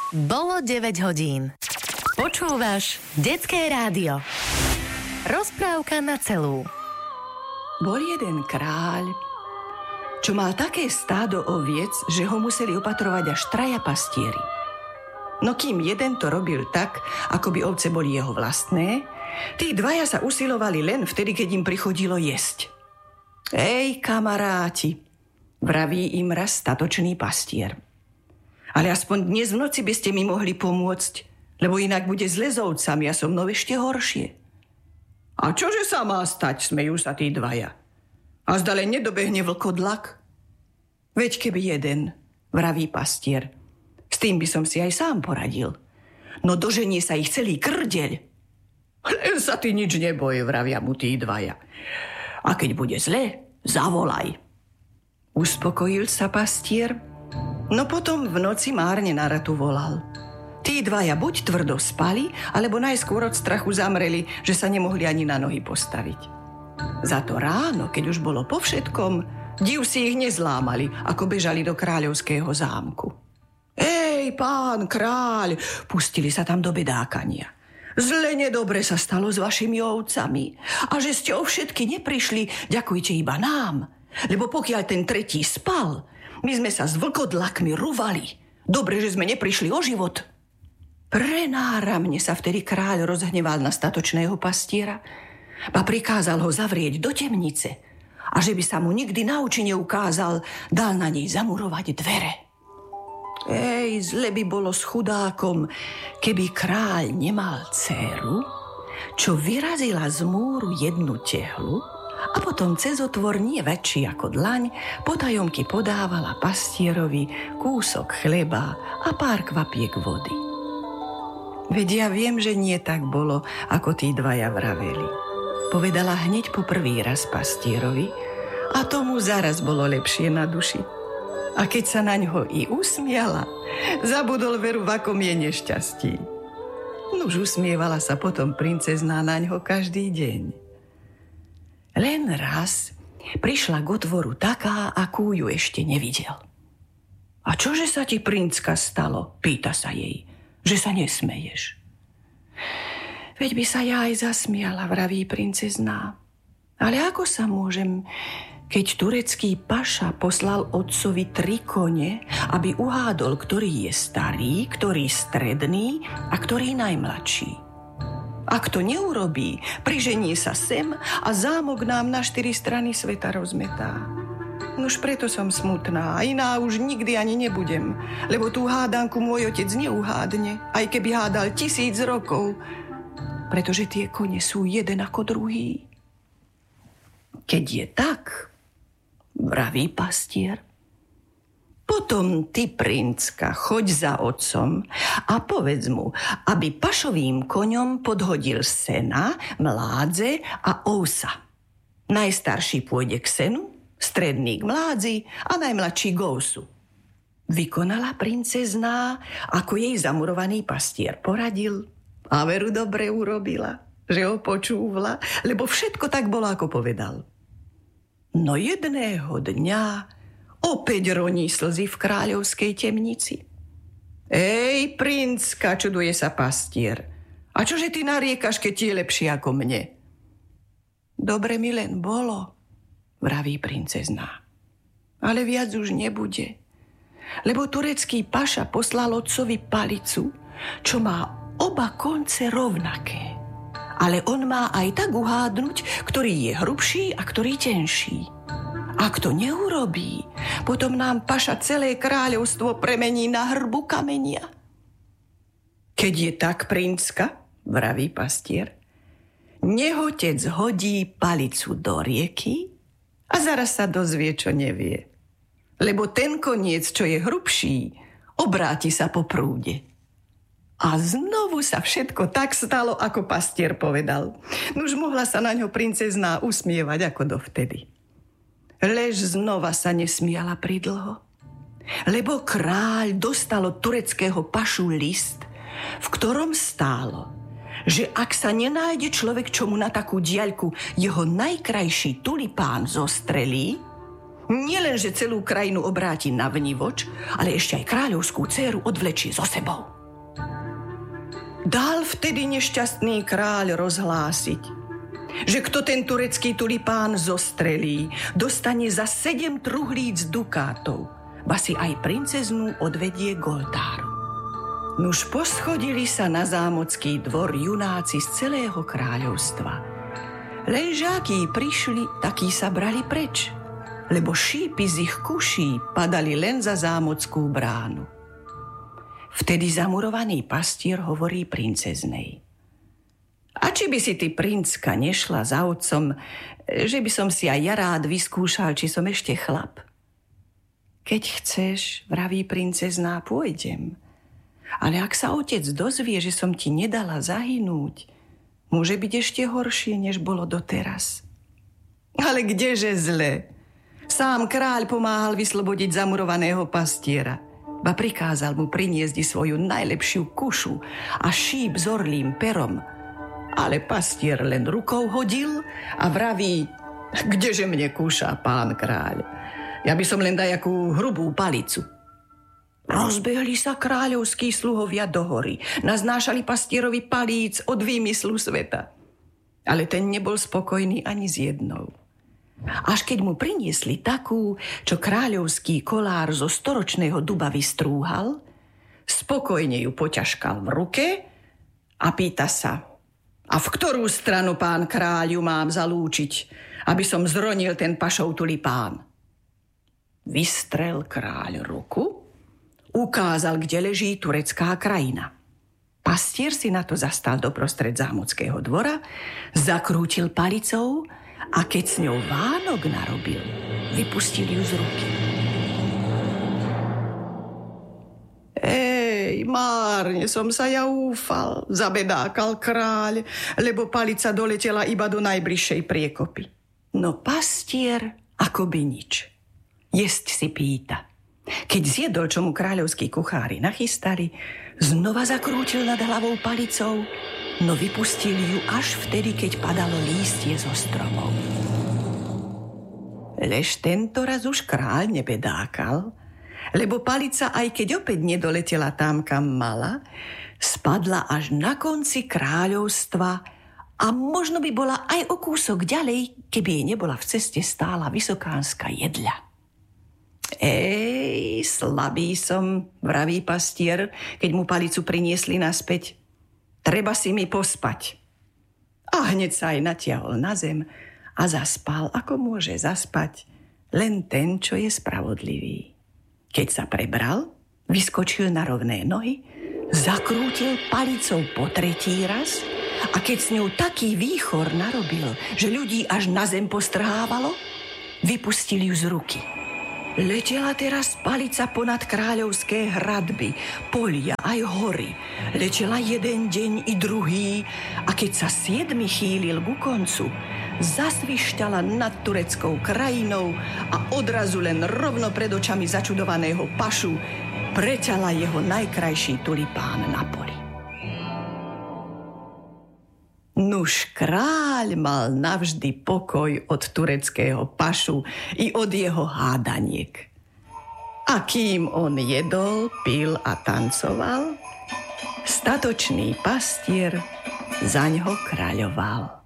Bolo 9 hodín. Počúvaš Detské rádio. Rozprávka na celú. Bol jeden kráľ, čo mal také stádo oviec, že ho museli opatrovať až 3 pastieri. No kým jeden to robil tak, ako by ovce boli jeho vlastné, tí 2 sa usilovali len vtedy, keď im prichodilo jesť. Ej, kamaráti, vraví im raz statočný pastier. Ale aspoň dnes v noci by ste mi mohli pomôcť, lebo inak bude zle s ovcami a so mnou ešte horšie. A čože sa má stať, smejú sa tí 2. A zdale nedobehne vlkodlak? Veď keby jeden, vraví pastier, s tým by som si aj sám poradil. No doženie sa ich celý krdeľ. Len sa ty nič neboj, vravia mu tí 2. A keď bude zle, zavolaj. Uspokojil sa pastier, no potom v noci márne na ratu volal. Tí 2 buď tvrdo spali, alebo najskôr od strachu zamreli, že sa nemohli ani na nohy postaviť. Za to ráno, keď už bolo po všetkom, div si ich nezlámali, ako bežali do kráľovského zámku. Ej, pán kráľ, pustili sa tam do bedákania. Zle nedobre sa stalo s vašimi ovcami. A že ste o všetky neprišli, ďakujte iba nám. Lebo pokiaľ ten tretí spal, my sme sa s vlkodlakmi rúvali. Dobre, že sme neprišli o život. Prenáramne sa vtedy kráľ rozhneval na statočného pastiera a prikázal ho zavrieť do temnice a že by sa mu nikdy na oči neukázal, dal na nej zamurovať dvere. Ej, zle by bolo s chudákom, keby kráľ nemal dcéru, čo vyrazila z múru jednu tehlu a potom cez otvor nie väčší ako dlaň potajomky podávala pastierovi kúsok chleba a pár kvapiek vody. Veď ja viem, že nie tak bolo, ako tí 2 vraveli. Povedala hneď po prvý raz pastierovi a tomu zaraz bolo lepšie na duši. A keď sa na ňo i usmiala, zabudol veru, v akom je nešťastí. Nuž usmievala sa potom princezná na ňo každý deň. Len raz prišla k otvoru taká, akú ju ešte nevidel. A čože sa ti, princka, stalo? Pýta sa jej, že sa nesmeješ. Veď by sa ja aj zasmiala, vraví princezná. Ale ako sa môžem, keď turecký paša poslal otcovi 3 kone, aby uhádol, ktorý je starý, ktorý stredný a ktorý najmladší. Ak to neurobí, priženie sa sem a zámok nám na 4 strany sveta rozmetá. Nož preto som smutná, iná už nikdy ani nebudem, lebo tú hádanku môj otec neuhádne, aj keby hádal 1000 rokov, pretože tie kone sú jeden ako druhý. Keď je tak, vraví pastier, potom ty, princka, choď za otcom a povedz mu, aby pašovým koňom podhodil sena, mládze a ousa. Najstarší pôjde k senu, stredný k mládzi a najmladší k ousu. Vykonala princezná, ako jej zamurovaný pastier poradil, a veru dobre urobila, že ho počúvla, lebo všetko tak bolo, ako povedal. No jedného dňa opäť roní slzy v kráľovskej temnici. Ej, princka, čuduje sa pastier. A čože ty nariekaš, keď ti je lepšie ako mne? Dobre mi len bolo, vraví princezná. Ale viac už nebude. Lebo turecký paša poslal otcovi palicu, čo má oba konce rovnaké. Ale on má aj tak uhádnuť, ktorý je hrubší a ktorý tenší. Ak to neurobí, potom nám paša celé kráľovstvo premení na hrbu kamenia. Keď je tak, princka, vraví pastier, nehotec hodí palicu do rieky a zaraz sa dozvie, čo nevie. Lebo ten koniec, čo je hrubší, obráti sa po prúde. A znovu sa všetko tak stalo, ako pastier povedal. Nuž mohla sa na ňo princezná usmievať ako dovtedy. Lež znova sa nesmiala pridlho. Lebo kráľ dostal od tureckého pašu list, v ktorom stálo, že ak sa nenájde človek, čo mu na takú diaľku jeho najkrajší tulipán zostrelí, nielenže celú krajinu obráti na vnivoč, ale ešte aj kráľovskú dcéru odvlečie so sebou. Dal vtedy nešťastný kráľ rozhlásiť, že kto ten turecký tulipán zostrelí, dostane za 7 truhlíc dukátov, ba si aj princeznú odvedie k oltáru. Nuž poschodili sa na zámocký dvor junáci z celého kráľovstva. Lenže akí prišli, takí sa brali preč, lebo šípy z ich kuší padali len za zámockú bránu. Vtedy zamurovaný pastier hovorí princeznej: A či by si ty, princka, nešla za otcom, že by som si aj ja rád vyskúšal, či som ešte chlap? Keď chceš, vraví princezná, pôjdem. Ale ak sa otec dozvie, že som ti nedala zahynúť, môže byť ešte horšie, než bolo doteraz. Ale kdeže zle? Sám kráľ pomáhal vyslobodiť zamurovaného pastiera. Ba prikázal mu priniesť svoju najlepšiu kušu a šíp s orlým perom. Ale pastier len rukou hodil a vraví: Kdeže mne kúša, pán kráľ? Ja by som len dajakú hrubú palicu. Rozbehli sa kráľovskí sluhovia do hory, naznášali pastierovi palíc od výmyslu sveta. Ale ten nebol spokojný ani s jednou. Až keď mu priniesli takú, čo kráľovský kolár zo 100-ročného duba vystrúhal, spokojne ju poťažkal v ruke a pýta sa: A v ktorú stranu, pán kráľ, ju mám zalúčiť, aby som zronil ten pašov tulipán? Vystrel kráľ ruku, ukázal, kde leží turecká krajina. Pastier si na to zastal doprostred zámockého dvora, zakrútil palicou a keď s ňou vánok narobil, vypustil ju z ruky. Márne som sa ja úfal, zabedákal kráľ, lebo palica doletela iba do najbližšej priekopy. No pastier akoby nič. Jesť si pýta. Keď zjedol, čo mu kráľovskí kuchári nachystali, znova zakrútil nad hlavou palicou, no vypustil ju až vtedy, keď padalo lístie zo stromov. Lež tento raz už kráľ nebedákal, lebo palica, aj keď opäť nedoletela tam, kam mala, spadla až na konci kráľovstva a možno by bola aj o kúsok ďalej, keby jej nebola v ceste stála vysokánska jedľa. Slabý som, vraví pastier, keď mu palicu priniesli naspäť. Treba si mi pospať. A hneď sa aj natiahol na zem a zaspal, ako môže zaspať len ten, čo je spravodlivý. Keď sa prebral, vyskočil na rovné nohy, zakrútil palicou po 3. raz a keď s ňou taký výchor narobil, že ľudí až na zem postrhávalo, vypustil ju z ruky. Letela teraz palica ponad kráľovské hradby, polia aj hory. Letela jeden deň i druhý a keď sa 7. chýlil ku koncu, zasvišťala nad tureckou krajinou a odrazu len rovno pred očami začudovaného pašu preťala jeho najkrajší tulipán na poli. Nuž kráľ mal navždy pokoj od tureckého pašu i od jeho hádaniek. A kým on jedol, pil a tancoval, statočný pastier zaňho kráľoval.